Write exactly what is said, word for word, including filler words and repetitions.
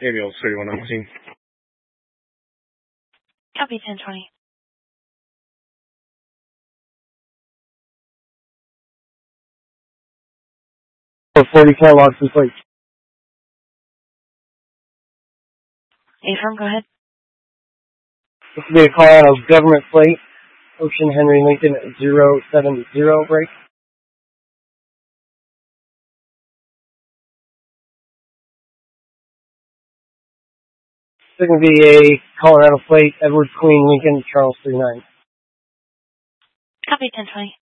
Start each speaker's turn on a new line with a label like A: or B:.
A: Ariel thirty-one nineteen.
B: Copy ten twenty.
C: forty catalogs and plates.
B: A-firm, go ahead.
C: This will be a call out of government plate, Ocean Henry Lincoln zero seven zero break. This is going to be a Colorado plate, Edward Queen Lincoln Charles thirty-nine.
B: Copy ten twenty.